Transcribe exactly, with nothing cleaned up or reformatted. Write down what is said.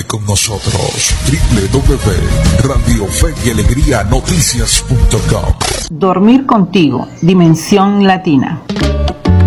con nosotros. doble u doble u doble u punto radio fe y alegría noticias punto com. Dormir contigo, Dimensión Latina.